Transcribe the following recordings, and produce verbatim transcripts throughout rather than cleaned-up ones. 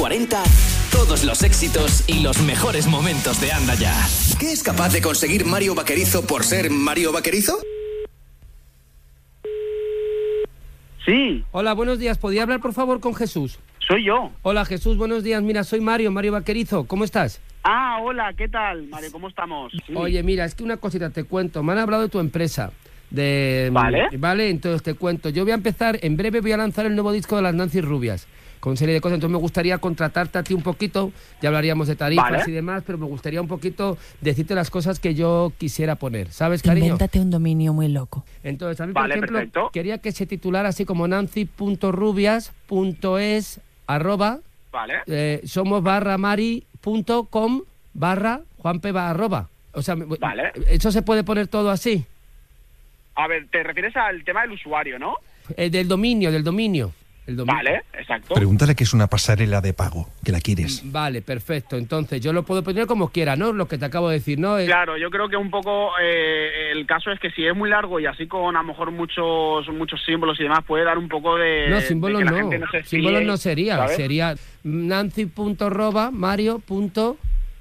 cuarenta, todos los éxitos y los mejores momentos de Anda Ya. ¿Qué es capaz de conseguir Mario Vaquerizo por ser Mario Vaquerizo? Sí. Hola, buenos días. ¿Podría hablar, por favor, con Jesús? Soy yo. Hola, Jesús, buenos días. Mira, soy Mario, Mario Vaquerizo. ¿Cómo estás? Ah, hola, ¿qué tal, Mario? ¿Cómo estamos? Sí. Oye, mira, es que una cosita te cuento. Me han hablado de tu empresa. De, Vale. Vale, entonces te cuento. Yo voy a empezar, en breve voy a lanzar el nuevo disco de las Nancy Rubias, con serie de cosas. Entonces me gustaría contratarte a ti un poquito. Ya hablaríamos de tarifas Vale. y demás, pero me gustaría un poquito decirte las cosas que yo quisiera poner. ¿Sabes, cariño? Invéntate un dominio muy loco. Entonces, a mí, Vale, por ejemplo, perfecto. quería que se titulara así como nancy punto rubias punto es arroba Vale. eh, somos barra mari punto com barra juanpe barra arroba. O sea, Vale. ¿eso se puede poner todo así? A ver, te refieres al tema del usuario, ¿no? Eh, del dominio, del dominio. El dominio. Vale, exacto. Pregúntale qué es una pasarela de pago, que la quieres. Vale, perfecto. Entonces, yo lo puedo poner como quiera, ¿no? Lo que te acabo de decir, ¿no? Eh, Claro, yo creo que un poco eh, el caso es que si es muy largo y así con a lo mejor muchos muchos símbolos y demás puede dar un poco de... No, de símbolos que la no. gente no se Símbolos fíe, no sería. ¿sabes? Sería nancy punto arroba mario punto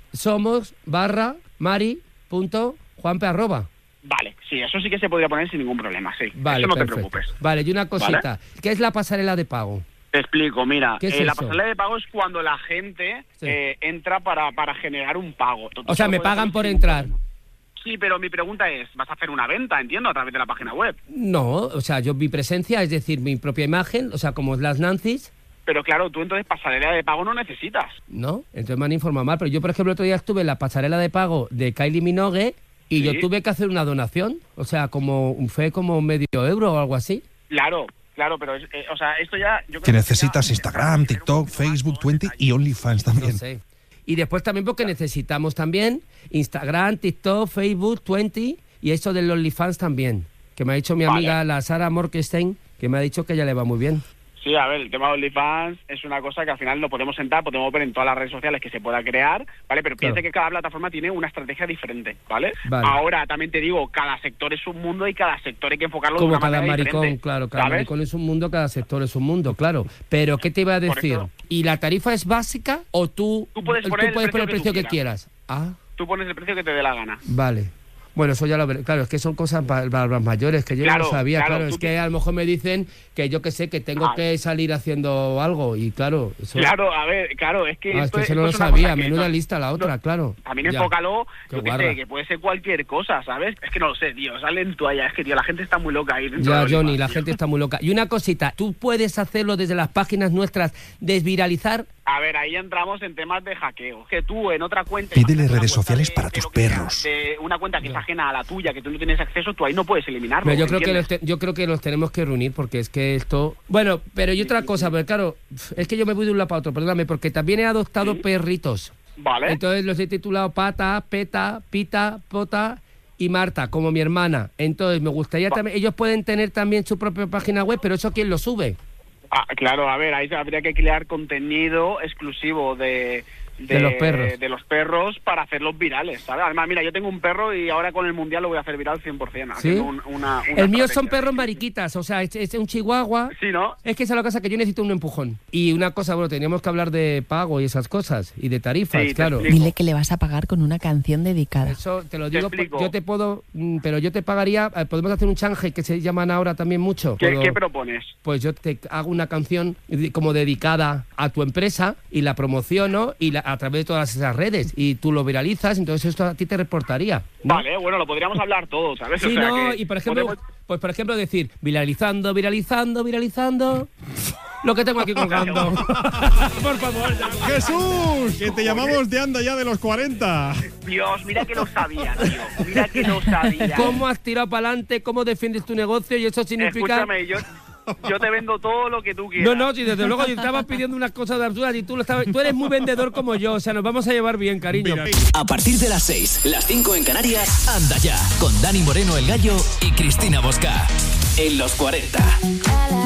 somos barra mari punto juanpe arroba. Vale, sí, eso sí que se podría poner sin ningún problema, sí. Vale, eso no perfecto. te preocupes. Vale, y una cosita. ¿Qué es la pasarela de pago? Te explico, mira, ¿Qué es eh, la eso? pasarela de pago es cuando la gente Sí. eh, entra para, para generar un pago. Tú- tú O sea, solo me puedes pagan hacer por sin entrar. problema. Sí, pero mi pregunta es, ¿vas a hacer una venta, entiendo, a través de la página web? No, o sea, yo mi presencia, es decir, mi propia imagen, o sea, como las Nancy's, Pero claro, tú entonces pasarela de pago no necesitas. ¿no? Entonces me han informado mal, pero yo, por ejemplo, el otro día estuve en la pasarela de pago de Kylie Minogue y Sí. yo tuve que hacer una donación, o sea, como fue como medio euro o algo así. Claro, claro, pero, es, eh, o sea, esto ya... Yo creo Que ya- necesitas Instagram, TikTok, Facebook, veinte y OnlyFans No también. sé. Y después también porque necesitamos también Instagram, TikTok, Facebook, veinte y eso del OnlyFans también, que me ha dicho mi Vale. amiga la Sara Morkenstein, que me ha dicho que ella le va muy bien. Sí, a ver, el tema de OnlyFans es una cosa que al final nos podemos sentar, podemos ver en todas las redes sociales que se pueda crear, ¿vale? Pero Claro. piensa que cada plataforma tiene una estrategia diferente, ¿vale? Vale. Ahora, también te digo, cada sector es un mundo y cada sector hay que enfocarlo de Como una cada manera maricón, diferente, claro, cada ¿sabes? maricón es un mundo, cada sector es un mundo, claro. Pero, ¿qué te iba a Por decir? eso- ¿Y la tarifa es básica o tú, Tú puedes poner el precio precio que que, tú quieras? Ah, Tú pones el precio que te dé la gana. vale. Bueno, eso ya lo veré. Claro, es que son cosas para las mayores, que yo Claro, no sabía. Claro, claro, es tú que te- a lo mejor me dicen que yo que sé, que tengo Ah. que salir haciendo algo. Y claro, eso, Claro, a ver, claro, es que Ah, es esto, que eso esto no lo es una sabía. cosa que Menuda no- lista la otra, claro. También Ya. enfócalo, Qué yo qué guarra. sé, que puede ser cualquier cosa, ¿sabes? Es que no lo sé, tío, salen toallas, es que, tío, la gente está muy loca ahí dentro Ya, de Johnny, OnlyFans, la tío. gente está muy loca. Y una cosita, ¿tú puedes hacerlo desde las páginas nuestras, desviralizar? A ver, ahí entramos en temas de hackeo. Que tú en otra cuenta... Pídele una redes cuenta sociales de- para de tus lo que sea, perros. de una cuenta que es ajena a la tuya, que tú no tienes acceso, tú ahí no puedes eliminarlo. Pero yo creo que los ¿entiendes? te- yo creo que los tenemos que reunir porque es que esto... Bueno, pero y otra cosa, porque claro, es que yo me voy de un lado para otro, perdóname, porque también he adoptado perritos. Vale. Entonces los he titulado Pata, Peta, Pita, Pota y Marta, como mi hermana. Entonces me gustaría Va- también... Ellos pueden tener también su propia página web, pero ¿eso quién lo sube? Ah, claro, a ver, ahí habría que crear contenido exclusivo de... De los perros. de los perros para hacerlos virales, ¿sabes? Además, mira, yo tengo un perro y ahora con el Mundial lo voy a hacer viral cien por ciento. ¿Sí? haciendo un- una, una El mío son estrategia. perros mariquitas, o sea, es, es un chihuahua... Sí, ¿no? Es que esa es la cosa que yo necesito un empujón. Y una cosa, bueno, teníamos que hablar de pago y esas cosas, y de tarifas, Sí, te claro. explico. Dile que le vas a pagar con una canción dedicada. Eso te lo Te digo, explico. yo te puedo, mm, pero yo te pagaría, eh, podemos hacer un change que se llaman ahora también mucho. ¿Qué, Puedo- qué propones? Pues yo te hago una canción de- como dedicada a tu empresa y la promociono y la- a través de todas esas redes y tú lo viralizas, entonces esto a ti te reportaría, ¿no? Vale, bueno, lo podríamos hablar todo, ¿sabes? Sí, O sea no, que y por ejemplo, podemos- pues por ejemplo decir, viralizando, viralizando, viralizando, lo que tengo aquí colgando. Por favor, ya. ¡Jesús! Que te llamamos de Anda Ya de los cuarenta. Dios, mira que lo sabía, tío. Mira que lo sabía. ¿Cómo has tirado para adelante? ¿Cómo defiendes tu negocio? Y eso significa... Escúchame, yo, yo te vendo todo lo que tú No, quieras. no, si desde luego yo estaba pidiendo unas cosas absurdas y tú lo estabas... Tú eres muy vendedor como yo, o sea, nos vamos a llevar bien, cariño. Mira. A partir de las seis, las cinco en Canarias, Anda Ya, con Dani Moreno el Gallo y Cristina Bosca. En los cuarenta.